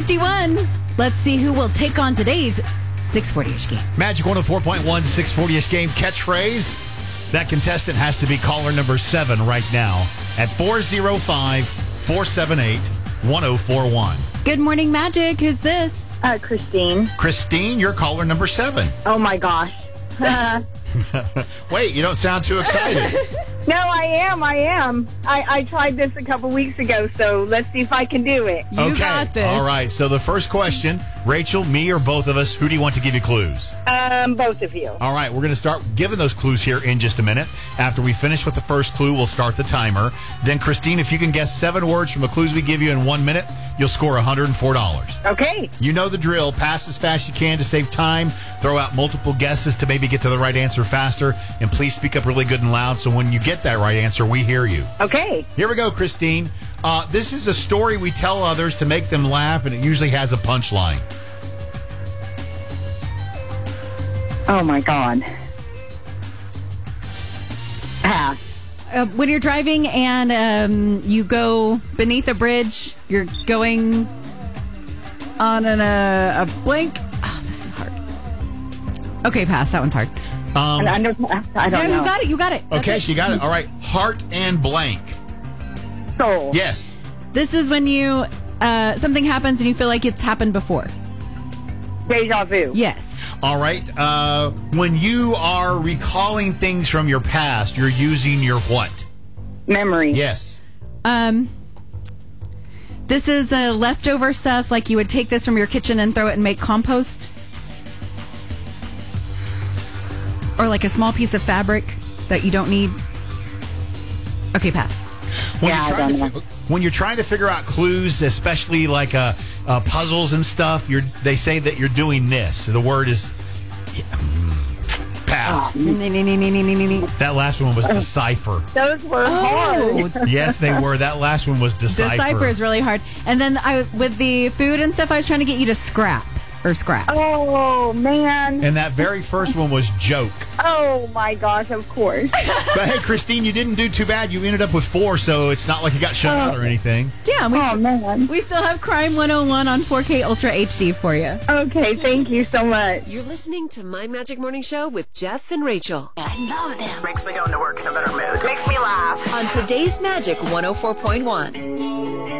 6:51. Let's see who will take on today's 640-ish game. Magic 104.1 640-ish game catchphrase. That contestant has to be caller number 7 right now at 405-478-1041. Good morning, Magic. Who's this? Christine. Christine, you're caller number 7. Oh, my gosh. Wait, you don't sound too excited. No, I am. I tried this a couple weeks ago, so let's see if I can do it. You got this. All right, so the first question, Rachel, me, or both of us, who do you want to give you clues? Both of you. All right, we're going to start giving those clues here in just a minute. After we finish with the first clue, we'll start the timer. Then, Christine, if you can guess 7 words from the clues we give you in 1 minute, you'll score $104. Okay. You know the drill. Pass as fast as you can to save time. Throw out multiple guesses to maybe get to the right answer faster. And please speak up really good and loud so when you get that right answer, we hear you. Okay. Here we go, Christine. This is a story we tell others to make them laugh, and it usually has a punchline. Oh, my God. Pass. When you're driving and you go beneath a bridge, you're going on a blank. Oh, this is hard. Okay, pass. That one's hard. I don't know. You got it. That's Okay, it. she got it. All right. Heart and blank. Soul. Yes. This is when you something happens and you feel like it's happened before. Deja vu. Yes. All right. When you are recalling things from your past, you're using your what? Memory. Yes. This is leftover stuff, like you would take this from your kitchen and throw it and make compost. Or like a small piece of fabric that you don't need. Okay, pass. When you're trying to figure out clues, especially like puzzles and stuff, they say that you're doing this. The word is pass. That last one was decipher. Those were hard. Yes, they were. That last one was decipher. Decipher is really hard. And then with the food and stuff, I was trying to get you to scrap or scraps. Oh, man. And that very first one was joke. Oh, my gosh, of course. But hey, Christine, you didn't do too bad. You ended up with 4, so it's not like you got shut out or anything. Yeah, man. We still have Crime 101 on 4K Ultra HD for you. Okay, thank you so much. You're listening to My Magic Morning Show with Jeff and Rachel. I love them. Makes me go into work in a better mood. Makes me laugh. On today's Magic 104.1.